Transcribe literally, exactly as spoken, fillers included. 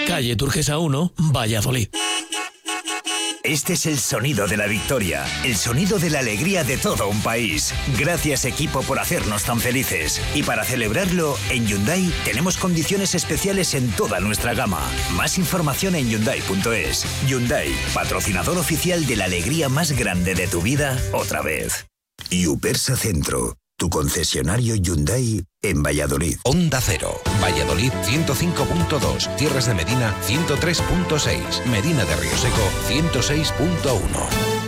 calle Turquesa uno, Valladolid. Este es el sonido de la victoria, el sonido de la alegría de todo un país. Gracias, equipo, por hacernos tan felices. Y para celebrarlo, en Hyundai tenemos condiciones especiales en toda nuestra gama. Más información en Hyundai punto es. Hyundai, patrocinador oficial de la alegría más grande de tu vida, otra vez. Yupersa Centro, tu concesionario Hyundai en Valladolid. Onda Cero, Valladolid ciento cinco punto dos, Tierras de Medina ciento tres punto seis, Medina de Rioseco ciento seis punto uno.